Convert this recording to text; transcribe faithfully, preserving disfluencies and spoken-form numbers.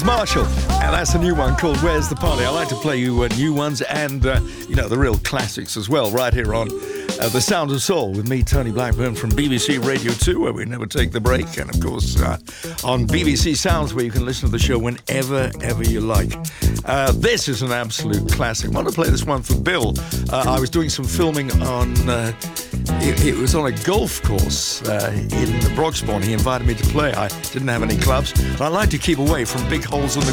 Marshall, and that's a new one called Where's the Party? I like to play you uh, new ones and, uh, you know, the real classics as well, right here on uh, The Sound of Soul with me, Tony Blackburn, from B B C Radio two, where we never take the break, and, of course, uh, on B B C Sounds, where you can listen to the show whenever, ever you like. Uh, this is an absolute classic. I want to play this one for Bill. Uh, I was doing some filming on... Uh, It, it was on a golf course uh, in Broxbourne. He invited me to play. I didn't have any clubs, and I like to keep away from big holes in the